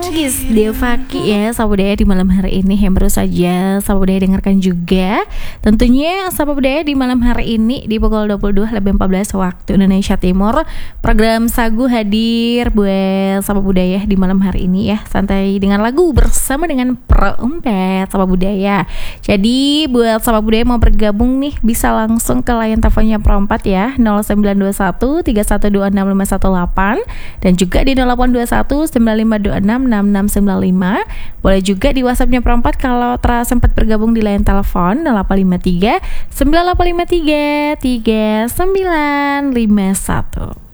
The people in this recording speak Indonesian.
Manggis Devaki ya Sapa Budaya di malam hari ini yang baru saja Sapa Budaya dengarkan juga. Tentunya Sapa Budaya di malam hari ini di pukul 22.14 waktu Indonesia Timur. Program Sagu hadir buat Sapa Budaya di malam hari ini ya. Santai dengan lagu bersama dengan Perumpet Sapa Budaya. Jadi buat Sapa Budaya mau bergabung nih bisa langsung ke line teleponnya Perumpet ya 0921 3126518 dan juga di 0821 95266695. Boleh juga di WhatsAppnya Perumpet kalau sempat bergabung di line telepon 0853 9853 3951.